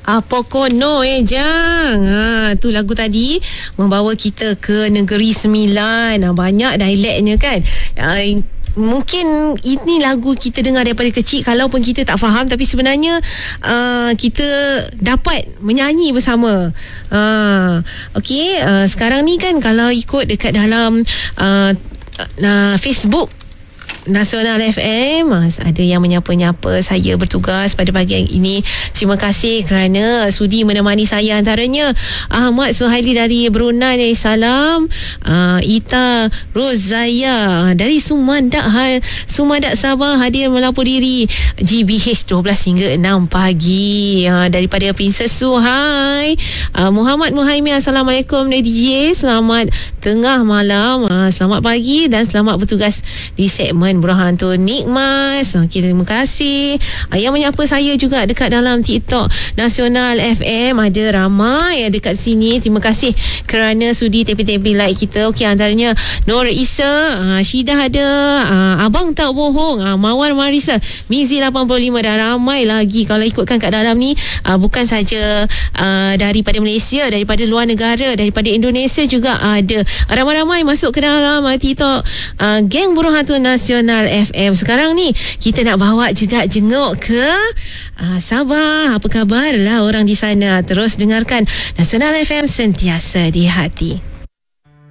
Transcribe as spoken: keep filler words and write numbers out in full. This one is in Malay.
Apa kono eh Jang. Ha, tu lagu tadi membawa kita ke Negeri Sembilan. Ha, banyak dialeknya kan. Ha, mungkin ini lagu kita dengar daripada kecil, kalaupun kita tak faham, tapi sebenarnya uh, kita dapat menyanyi bersama. Uh, Okey, uh, sekarang ni kan kalau ikut dekat dalam uh, uh, Facebook Nasional F M, ada yang menyapa-nyapa saya bertugas pada pagi ini. Terima kasih kerana sudi menemani saya. Antaranya Ahmad Suhaili dari Brunei, salam. uh, Ita Rozaya dari Sumandak Sumandak Sabah hadir melapor diri G B H dua belas hingga enam pagi. uh, Daripada Princess Su, hai. uh, Muhammad Muhaimin, Assalamualaikum D J, selamat tengah malam, uh, selamat pagi dan selamat bertugas di segmen Burahan tu Nikmas. Okay, terima kasih. Yang menyapa saya juga dekat dalam TikTok Nasional F M, ada ramai dekat sini. Terima kasih kerana sudi tepi-tepi like kita. Okey, antaranya Nur Isa, uh, Syidah ada, uh, Abang Tak Bohong, uh, Mawar Marisa, Mizi lapan puluh lima dan ramai lagi. Kalau ikutkan kat dalam ni, uh, bukan saja uh, daripada Malaysia, daripada luar negara, daripada Indonesia juga ada. Ramai-ramai masuk ke dalam uh, TikTok uh, Geng Burhanatun Nasional F M. Sekarang ni kita nak bawa juga jenguk ke uh, Sabah. Apa khabar lah orang di sana? Terus dengarkan Nasional F M, sentiasa di hati.